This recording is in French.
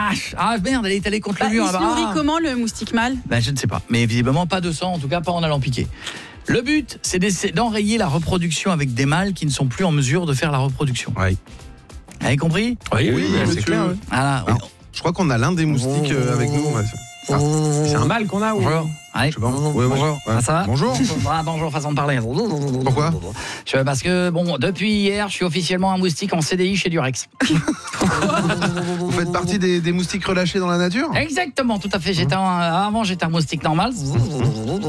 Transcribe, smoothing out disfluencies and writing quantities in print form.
vache. Ah merde, elle est allée contre le mur. Il se nourrit comment le moustique mâle ? Je ne sais pas, mais visiblement pas de sang, en tout cas pas en allant piquer. Le but, c'est d'enrayer la reproduction avec des mâles qui ne sont plus en mesure de faire la reproduction. Oui. Vous avez compris ? Oui, monsieur. c'est clair. Voilà. Alors, je crois qu'on a l'un des moustiques avec nous. C'est un mâle qu'on a ou... Bonjour. Allez. Je sais pas. Ouais. Bonjour. Ah, ça va ? Bonjour. Bonjour, façon de parler. Pourquoi ? Parce que, depuis hier, je suis officiellement un moustique en CDI chez Durex. Vous faites partie des moustiques relâchés dans la nature ? Exactement, tout à fait. Avant, j'étais un moustique normal.